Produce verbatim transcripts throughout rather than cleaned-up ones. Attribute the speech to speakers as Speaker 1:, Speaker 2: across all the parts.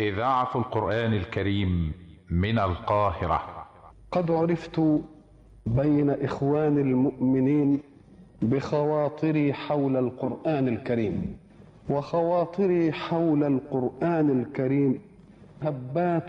Speaker 1: إذاعة القرآن الكريم من القاهرة.
Speaker 2: قد عرفت بين إخوان المؤمنين بخواطري حول القرآن الكريم، وخواطري حول القرآن الكريم هبات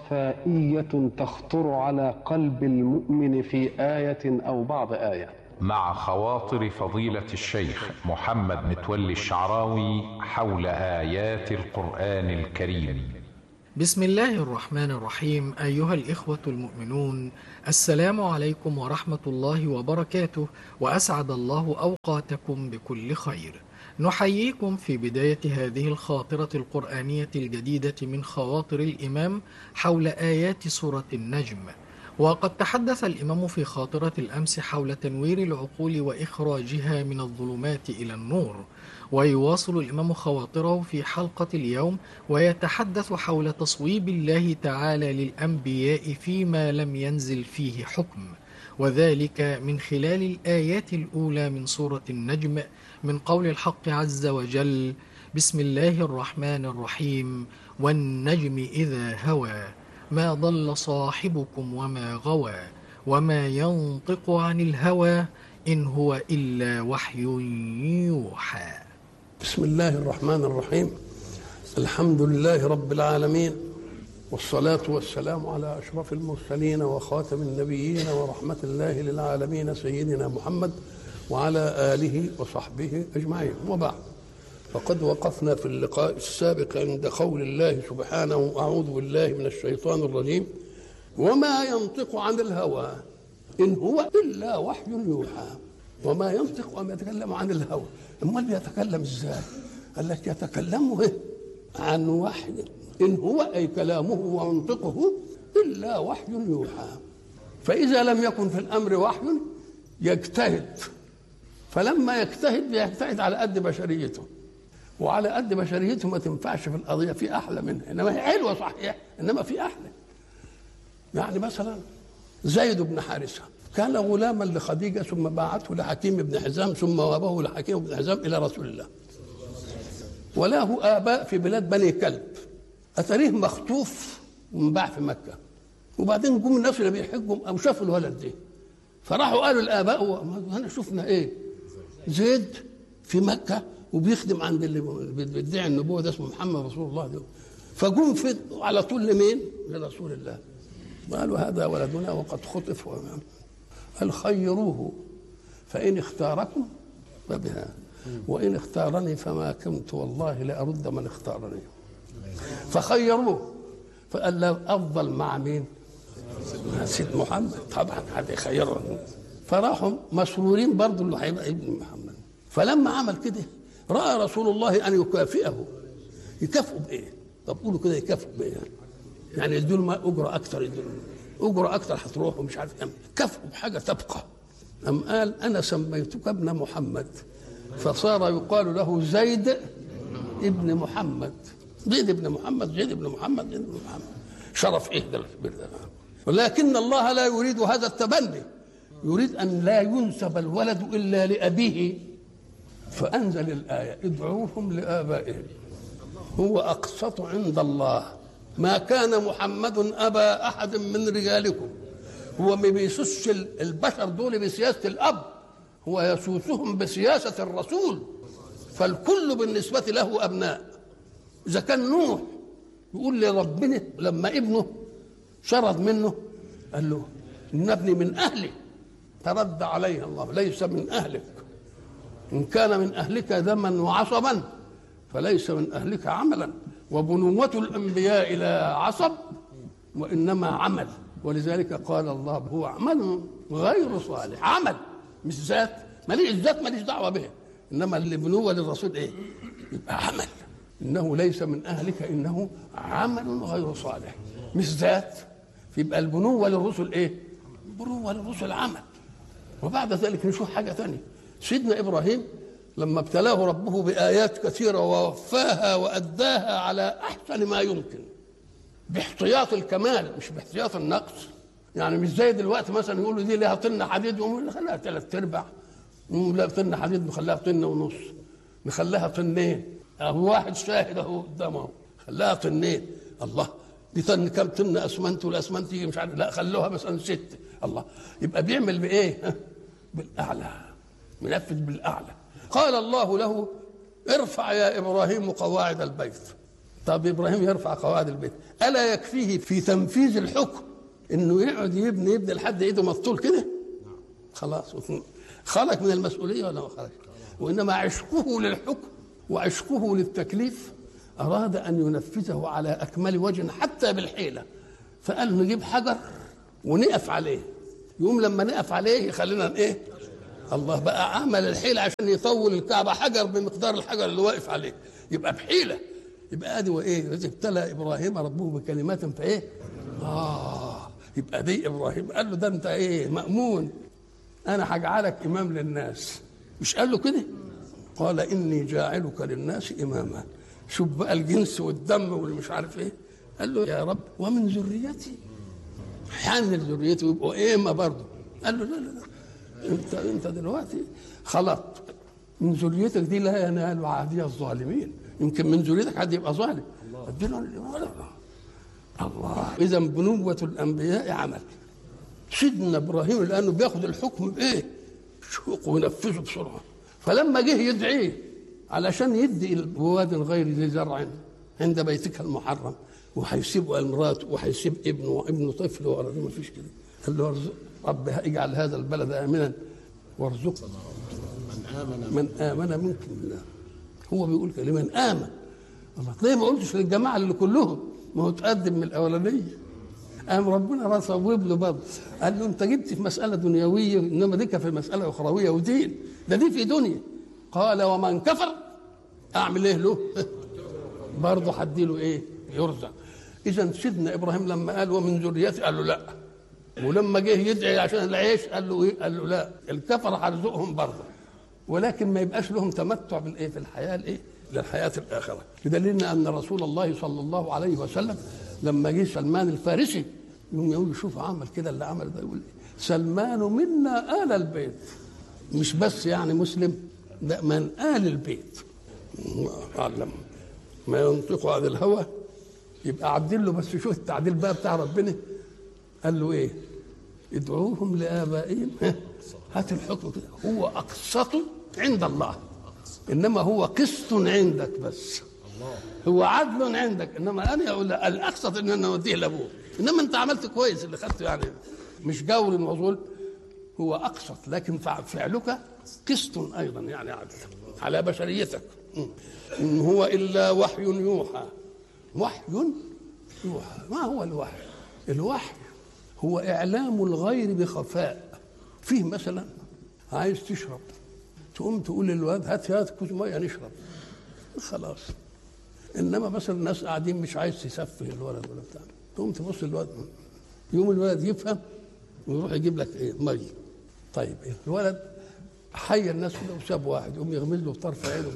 Speaker 2: صفائية تخطر على قلب المؤمن في آية أو بعض آية.
Speaker 1: مع خواطر فضيلة الشيخ محمد متولي الشعراوي حول آيات القرآن الكريم.
Speaker 3: بسم الله الرحمن الرحيم. أيها الإخوة المؤمنون، السلام عليكم ورحمة الله وبركاته، وأسعد الله أوقاتكم بكل خير. نحييكم في بداية هذه الخاطرة القرآنية الجديدة من خواطر الإمام حول آيات سورة النجم. وقد تحدث الإمام في خاطرة الأمس حول تنوير العقول وإخراجها من الظلمات إلى النور، ويواصل الإمام خواطره في حلقة اليوم ويتحدث حول تصويب الله تعالى للأنبياء فيما لم ينزل فيه حكم، وذلك من خلال الآيات الأولى من سورة النجم، من قول الحق عز وجل: بسم الله الرحمن الرحيم، والنجم إذا هوى، ما ضل صاحبكم وما غوى، وما ينطق عن الهوى، إن هو إلا وحي يوحى.
Speaker 4: بسم الله الرحمن الرحيم. الحمد لله رب العالمين، والصلاة والسلام على أشرف المرسلين وخاتم النبيين ورحمة الله للعالمين سيدنا محمد وعلى آله وصحبه أجمعين، وبعد. فقد وقفنا في اللقاء السابق عند قول الله سبحانه: أعوذ بالله من الشيطان الرجيم، وما ينطق عن الهوى إن هو إلا وحي يوحى. وما ينطق وما يتكلم عن الهوى، امال يتكلم ازاي؟ قال لك يتكلم عن وحي، ان هو اي كلامه ومنطقه الا وحي يوحى. فاذا لم يكن في الامر وحي يجتهد، فلما يجتهد يجتهد على قد بشريته، وعلى قد بشريته ما تنفعش في القضيه، في احلى منها، انما هي حلوه صحيح، انما في احلى. يعني مثلا زيد بن حارثه كان غلاما لخديجة، ثم باعته لحكيم بن حزام، ثم وهبه لحكيم بن حزام إلى رسول الله. وله آباء في بلاد بني كلب، أتريه مخطوف ومباع في مكة. وبعدين جم الناس اللي بيحجوا أو شافوا الولد ده، فراحوا قالوا الآباء: أنا شفنا إيه؟ زيد في مكة وبيخدم عند اللي بيدعي النبوة ده اسمه محمد رسول الله ده. فجم في على طول لمين؟ لرسول الله. قالوا: هذا ولدنا وقد خطف. قال: خيروه، فإن اختاركم فبها، وإن اختارني فما كنت والله لأرد من اختارني. فخيروه، فقال له: أفضل مع مين؟ سيد محمد، طبعا هذا يخيره. فراحوا مسرورين برضه اللي هيبقى ابن محمد. فلما عمل كده رأى رسول الله أن يكافئه. يكافئوا بإيه؟ طب قولوا كده، يكافئوا بإيه؟ يعني يدوا له أجرة أكثر، يدوا أجرة أكثر هتروح ومش عارف إيه، كافئوا بحاجة تبقى. أم قال: أنا سميتك ابن محمد، فصار يقال له زيد ابن محمد. زيد ابن محمد، زيد ابن محمد، زيد ابن محمد. شرف إيه ده الكبير ده؟ ولكن الله لا يريد هذا التبني، يريد أن لا ينسب الولد إلا لأبيه، فأنزل الآية: ادعوهم لآبائهم هو أقسط عند الله، ما كان محمد أبا أحد من رجالكم. هو ما بيسوسش البشر دول بسياسة الأب، هو يسوسهم بسياسة الرسول، فالكل بالنسبة له أبناء. إذا كان نوح يقول لربنا لما ابنه شرد منه قال له: إن ابني من أهلي، ترد عليه الله: ليس من أهلك، إن كان من أهلك دما وعصبا فليس من أهلك عملا، وبنوة الأنبياء لا عصب وإنما عمل. ولذلك قال الله: هو عمل غير صالح. عمل مش ذات، ماليش الذات ماليش دعوة به، إنما البنوة للرسول إيه؟ يبقى عمل. إنه ليس من أهلك إنه عمل غير صالح، مش ذات. يبقى البنوة للرسل إيه؟ البنوة للرسل عمل. وبعد ذلك نشوف حاجة ثانية. سيدنا إبراهيم لما ابتلاه ربه بآيات كثيرة ووفاها وأداها على أحسن ما يمكن، باحتياط الكمال مش باحتياط النقص. يعني مش زي دلوقتي مثلا يقولوا دي لها طن حديد يقوموا خليها ثلاث ارباع، لا طن حديد نخليها طن ونص، نخليها طنين، اهو واحد شاهد اهو قدامه خلاها طنين. الله دي طن كم طن اسمنت والاسمنت يجي مش عارف لا خلوها مثلا ست. الله يبقى بيعمل بايه؟ بالاعلى، منفذ بالاعلى. قال الله له ارفع يا ابراهيم قواعد البيت. طب ابراهيم يرفع قواعد البيت، الا يكفيه في تنفيذ الحكم انه يقعد يبني يبني لحد ايده مفتول كده؟ خلاص خرج من المسؤوليه ولا ما خرج؟ وانما عشقه للحكم وعشقه للتكليف اراد ان ينفذه على اكمل وجه حتى بالحيله. فقال نجيب حجر ونقف عليه، يقوم لما نقف عليه يخلينا ايه؟ الله بقى عمل الحيله عشان يطول الكعبه حجر بمقدار الحجر اللي واقف عليه، يبقى بحيله. يبقى ادي وايه؟ اذ ابتلى ابراهيم ربه بكلمات فايه؟ اه يبقى دي ابراهيم قال له ده انت ايه؟ مأمون، انا هجعلك امام للناس. مش قال له كده؟ قال اني جاعلك للناس اماما. شوف بقى الجنس والدم والمش عارف ايه. قال له يا رب ومن ذريتي، حان ذريته يبقوا ائمه برضه. قال له لا لا لا انت انت دلوقتي خلط من ذريتك دي لا ينال عادي الظالمين. يمكن من ذريتك حد يبقى ظالم. الله الله اذا بنوة الانبياء عمل. سيدنا ابراهيم لانه بياخد الحكم بايه؟ بشوق وينفذه بسرعه. فلما جه يدعيه علشان يدي بواد غير ذي زرع عند بيتك المحرم، وهيسيب امراته وهيسيب ابنه وابنه طفل ولا ما فيش كده. قال له رب اجعل هذا البلد امنا وارزقنا من امن منكم بالله. هو بيقول كده من امن. الله ليه ما قلتش للجماعه اللي كلهم؟ ما هو تقدم من الاولانيه. قام ربنا صوب له برضه قال له انت جبت في مساله دنيويه انما ديك في مساله اخرويه ودين، ده دي في دنيا. قال ومن كفر اعمل ايه له؟ برضه هدي له ايه؟ يرزق. اذا سيدنا ابراهيم لما قال ومن ذريتي قال له لا، ولما جه يدعي عشان العيش قال له ايه؟ قال له لا، الكفر هرزقهم برضه ولكن ما يبقاش لهم تمتع بالايه؟ في الحياه الايه؟ للحياه الاخره. بدليل ان رسول الله صلى الله عليه وسلم لما جه سلمان الفارسي يقوم يقول شوف عمل كده اللي عمل ده، يقول سلمان منا آل البيت، مش بس يعني مسلم، لا من آل البيت. علم ما ينطق عن الهوى. يبقى عدل له بس شوف التعديل بقى بتاع ربنا. قال له ايه؟ ادعوهم لآبائهم هات الحكم كده، هو أقسط عند الله انما هو قسط عندك بس. هو عدل عندك انما انا اقول الاقسط ان انا اوديه لابوه، انما انت عملت كويس اللي خدته يعني مش جور وظلم. هو اقسط لكن فعلك قسط ايضا يعني عدل على بشريتك. ان هو الا وحي يوحى. وحي يوحى. ما هو الوحي؟ الوحي هو اعلام الغير بخفاء. فيه مثلا عايز تشرب تقوم تقول للواد هات هات كوز ميه نشرب خلاص. انما مثلا الناس قاعدين مش عايز تسفه الولد ولا بتاع، تقوم تبص للولد يوم الولد يفهم ويروح يجيب لك ايه؟ ميه. طيب الولد حي الناس كده وساب واحد يقوم يغمز له بطرف عينه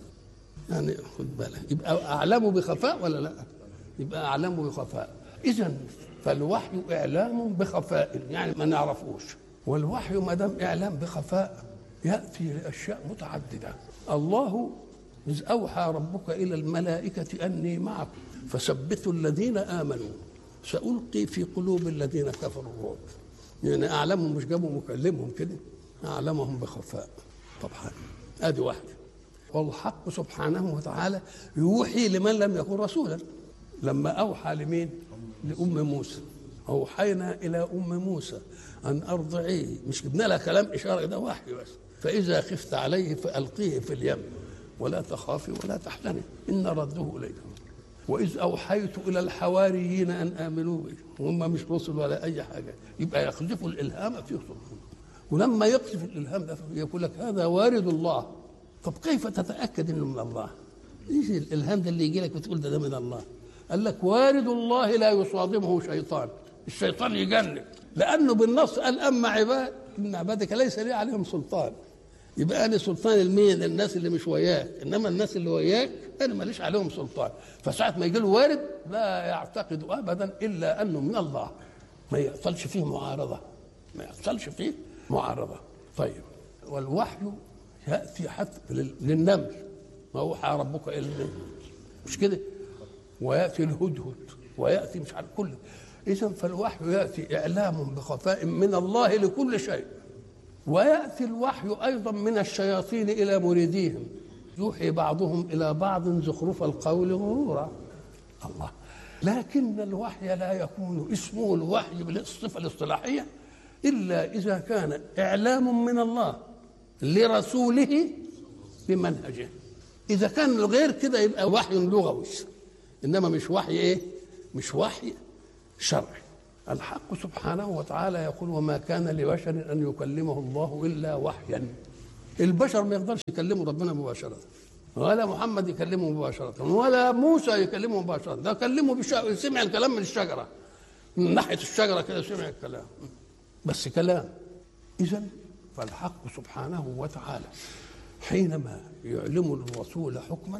Speaker 4: يعني خد بالك. يبقى اعلامه بخفاء ولا لا؟ يبقى اعلامه بخفاء. اذا فالوحي اعلام بخفاء يعني ما نعرفوش. والوحي ما دام اعلام بخفاء ياتي لاشياء متعدده. الله إذ أوحى ربك إلى الملائكة أني معكم فثبتوا الذين آمنوا سألقي في قلوب الذين كفروا الرعب. يعني أعلمهم مش جابوا مكلمهم كده، أعلمهم بخفاء. طبعا أدي واحدة. والحق سبحانه وتعالى يوحي لمن لم يكن رسولا. لما أوحى لمين؟ لأم موسى. أوحينا إلى أم موسى أن أرضعيه، مش جبنا لها كلام إشارة، ده وحي بس. فإذا خفت عليه فألقيه في اليم ولا تخافي ولا تحزني إن رده إليكم. وإذ أوحيت إلى الحواريين أن آمنوا بي، هم مش رسل ولا أي حاجة. يبقى يقذف الإلهام في صدورهم، ولما يقذف الإلهام ده يقول لك هذا وارد الله. طب كيف تتأكد إنه من الله؟ إيش الإلهام ده اللي يجي لك وتقول ده, ده من الله؟ قال لك وارد الله لا يصادمه شيطان. الشيطان يجنن لأنه بالنص قال أما عباد إن عبادك ليس لي عليهم سلطان. يبقى أنا سلطان المين؟ الناس اللي مش وياك، إنما الناس اللي وياك أنا ماليش عليهم سلطان. فساعة ما يجي له وارد لا يعتقد أبدا إلا أنه من الله، ما يحصلش فيه معارضة، ما يحصلش فيه معارضة. طيب والوحي يأتي حتى للنمل، ما أوحى ربك إلى النمل، مش كده؟ ويأتي الهدهد ويأتي مش عارف كله. إذن فالوحي يأتي إعلام بخفاء من الله لكل شيء، ويأتي الوحي أيضا من الشياطين إلى مريديهم، يوحي بعضهم إلى بعض زخرف القول غرورا. الله. لكن الوحي لا يكون اسمه الوحي بالصفة الاصطلاحية إلا إذا كان إعلام من الله لرسوله بمنهجه. إذا كان غير كده يبقى وحي لغوي، إنما مش وحي إيه؟ مش وحي شرعي. الحق سبحانه وتعالى يقول: وما كان لبشر أن يكلمه الله إلا وحيا. البشر ما يقدرش يكلموا ربنا مباشرة، ولا محمد يكلمه مباشرة، ولا موسى يكلمه مباشرة. ده كلمه بشا... سمع الكلام من الشجرة، من ناحية الشجرة كده سمع الكلام، بس كلام. إذن فالحق سبحانه وتعالى حينما يعلم الرسول حكما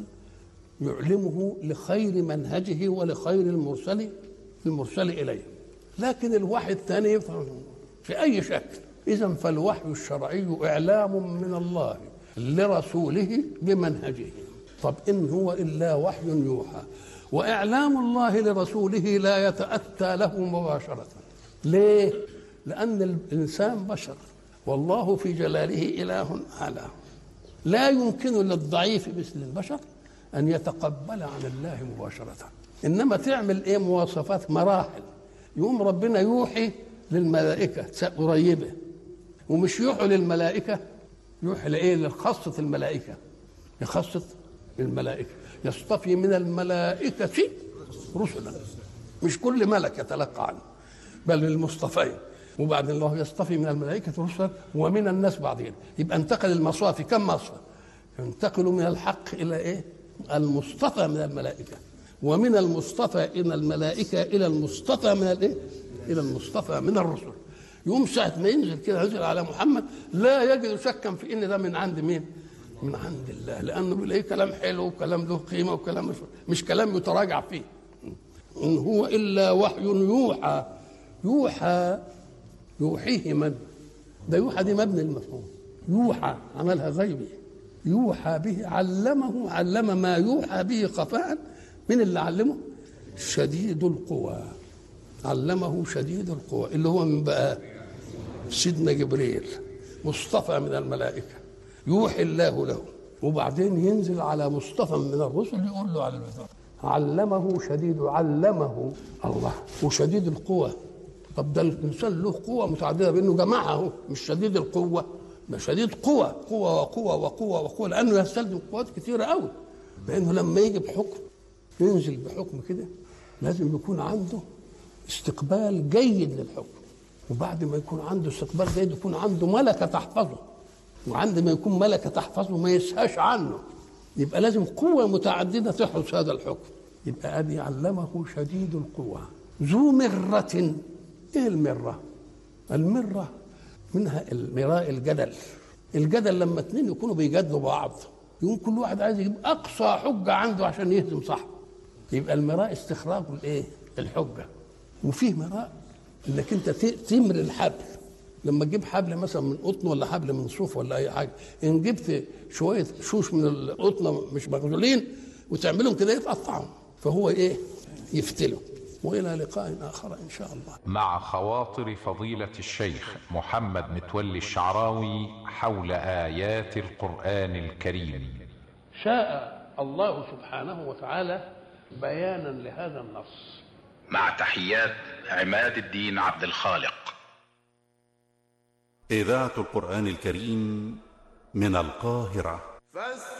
Speaker 4: يعلمه لخير منهجه ولخير المرسل المرسل إليه. لكن الوحي الثاني في أي شكل. إذن فالوحي الشرعي إعلام من الله لرسوله بمنهجه. طب إن هو إلا وحي يوحى، وإعلام الله لرسوله لا يتأتى له مباشرة. ليه؟ لأن الإنسان بشر، والله في جلاله إله أعلى، لا يمكن للضعيف مثل البشر أن يتقبل عن الله مباشرة، إنما تعمل إيه؟ مواصفات، مراحل. يقوم ربنا يوحي للملائكة قريبة، ومش يوحي للملائكة، يوحي لإيه؟ لخاصة الملائكة، لخاصة الملائكة. يصطفي من الملائكة رسلا، مش كل ملك يتلقى عنه، بل المصطفين. وبعد الله يصطفي من الملائكة رسلا ومن الناس بعضهم. يبقى انتقل المصافي كم مصفى؟ ينتقل من الحق إلى إيه؟ المصطفى من الملائكة، ومن المصطفى إلى الملائكة إلى المصطفى من الإيه؟ إلى المصطفى من الرسل. يوم ساعة ما ينزل كده ينزل على محمد لا يجد شكا في إن ده من عند مين؟ من عند الله، لأنه بيلاقيه كلام حلو وكلام له قيمة وكلام مش كلام يتراجع فيه. إن هو إلا وحي يوحى. يوحى يوحيه من؟ ده يوحى دي مبني المفهوم. يوحى عملها غيبي، يوحى به، علمه، علم ما يوحى به خفاء. من اللي علمه؟ شديد القوى. علمه شديد القوى اللي هو من بقى سيدنا جبريل، مصطفى من الملائكة، يوحي الله له، وبعدين ينزل على مصطفى من الرسل يقول له على الوزارة. علمه شديد، علمه الله وشديد القوى. طب ده الإنسان له قوة متعددة بأنه جمعها، مش شديد القوة، ده شديد قوة، قوة وقوة وقوة وقوة، لأنه يستلزم قوات كثيرة قوي. لأنه لما يجي بحكم ينزل بحكم كده لازم يكون عنده استقبال جيد للحكم، وبعد ما يكون عنده استقبال جيد يكون عنده ملكة تحفظه، وعند ما يكون ملكة تحفظه ما يسهاش عنه. يبقى لازم قوة متعددة تحرس هذا الحكم. يبقى أدي علمه شديد القوة ذو مرة. إيه المرة؟ المرة منها المراء، الجدل. الجدل لما اتنين يكونوا بيجادلوا بعض يقوم كل واحد عايز يجيب أقصى حجة عنده عشان يهزم صاحبه. يبقى المراء استخراج الإيه؟ الحجة. وفيه مراء إنك أنت تمر الحبل. لما تجيب حبل مثلا من قطن ولا حبل من صوف ولا أي حاجة، إن جبت شوية شوش من القطنة مش مغزولين وتعملهم كده يتقطعوا، فهو إيه؟ يفتلوا. وإلى لقاء آخر إن شاء الله.
Speaker 1: مع خواطر فضيلة الشيخ محمد متولي الشعراوي حول آيات القرآن الكريم.
Speaker 4: شاء الله سبحانه وتعالى بيانا لهذا النص.
Speaker 1: مع تحيات عماد الدين عبد الخالق.
Speaker 5: إذاعة القرآن الكريم من القاهرة.